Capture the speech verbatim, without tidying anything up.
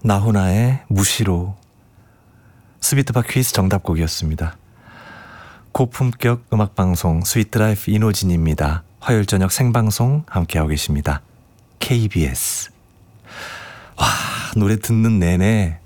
나훈아의 무시로. 스위트바 퀴즈 정답곡이었습니다. 고품격 음악방송 스위트라이프 이노진입니다. 화요일 저녁 생방송 함께하고 계십니다. 케이비에스. 와, 노래 듣는 내내